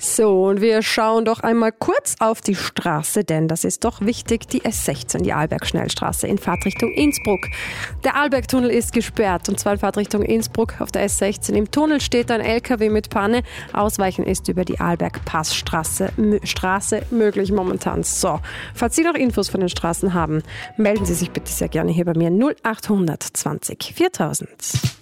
So, und wir schauen doch einmal kurz auf die Straße, denn das ist doch wichtig, die S16, die Arlberg-Schnellstraße in Fahrtrichtung Innsbruck. Der Arlbergtunnel ist gesperrt, und zwar in Fahrtrichtung Innsbruck auf der S16. Im Tunnel steht ein LKW mit Panne. Ausweichen ist über die Arlberg-Passstraße möglich momentan. So, falls Sie noch Infos von den Straßen haben, melden Sie sich bitte sehr gerne hier bei mir 0800 20 4000.